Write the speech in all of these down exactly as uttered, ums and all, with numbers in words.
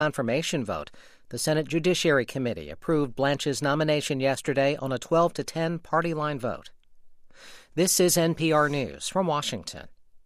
confirmation vote. The Senate Judiciary Committee approved Blanche's nomination yesterday on a twelve to ten party line vote. This is N P R News from Washington.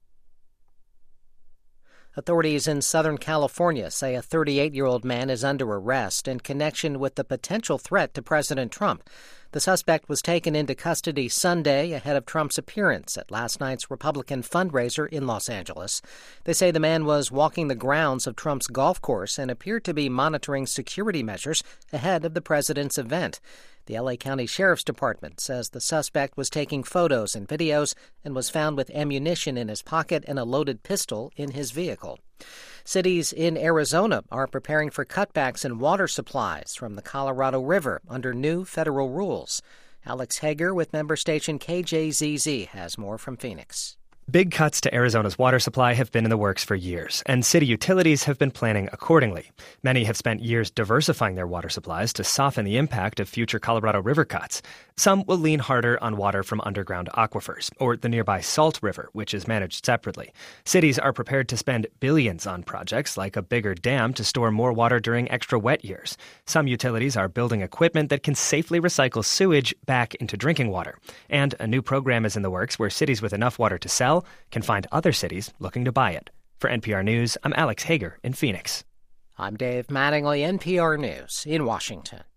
Authorities in Southern California say a thirty-eight-year-old man is under arrest in connection with the potential threat to President Trump. The suspect was taken into custody Sunday ahead of Trump's appearance at last night's Republican fundraiser in Los Angeles. They say the man was walking the grounds of Trump's golf course and appeared to be monitoring security measures ahead of the president's event. The L A County Sheriff's Department says the suspect was taking photos and videos and was found with ammunition in his pocket and a loaded pistol in his vehicle. Cities in Arizona are preparing for cutbacks in water supplies from the Colorado River under new federal rules. Alex Hager with member station K J Z Z has more from Phoenix. Big cuts to Arizona's water supply have been in the works for years, and city utilities have been planning accordingly. Many have spent years diversifying their water supplies to soften the impact of future Colorado River cuts. Some will lean harder on water from underground aquifers, or the nearby Salt River, which is managed separately. Cities are prepared to spend billions on projects like a bigger dam to store more water during extra wet years. Some utilities are building equipment that can safely recycle sewage back into drinking water. And a new program is in the works where cities with enough water to sell can find other cities looking to buy it. For N P R News, I'm Alex Hager in Phoenix. I'm Dave Mattingly, N P R News in Washington.